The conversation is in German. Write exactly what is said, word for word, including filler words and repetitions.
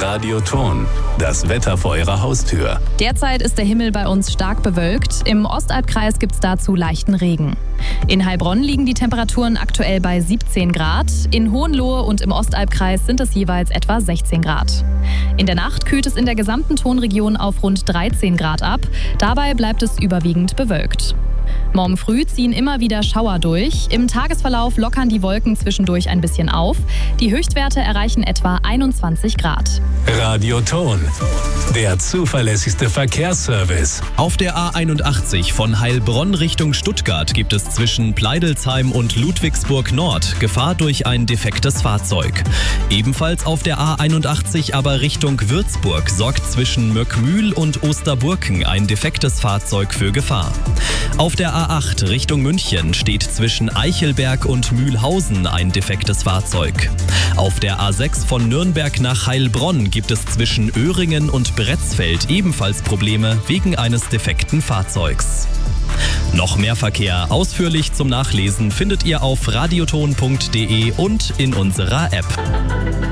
Radioton, das Wetter vor Ihrer Haustür. Derzeit ist der Himmel bei uns stark bewölkt. Im Ostalbkreis gibt es dazu leichten Regen. In Heilbronn liegen die Temperaturen aktuell bei siebzehn Grad. In Hohenlohe und im Ostalbkreis sind es jeweils etwa sechzehn Grad. In der Nacht kühlt es in der gesamten Tonregion auf rund dreizehn Grad ab. Dabei bleibt es überwiegend bewölkt. Morgen früh ziehen immer wieder Schauer durch. Im Tagesverlauf lockern die Wolken zwischendurch ein bisschen auf. Die Höchstwerte erreichen etwa einundzwanzig Grad. Radioton, der zuverlässigste Verkehrsservice. Auf der A einundachtzig von Heilbronn Richtung Stuttgart gibt es zwischen Pleidelsheim und Ludwigsburg Nord Gefahr durch ein defektes Fahrzeug. Ebenfalls auf der A einundachtzig aber Richtung Würzburg sorgt zwischen Möckmühl und Osterburken ein defektes Fahrzeug für Gefahr. Auf der A acht Richtung München steht zwischen Eichelberg und Mühlhausen ein defektes Fahrzeug. Auf der A sechs von Nürnberg nach Heilbronn gibt es zwischen Öhringen und Bretzfeld ebenfalls Probleme wegen eines defekten Fahrzeugs. Noch mehr Verkehr ausführlich zum Nachlesen findet ihr auf radioton punkt de und in unserer App.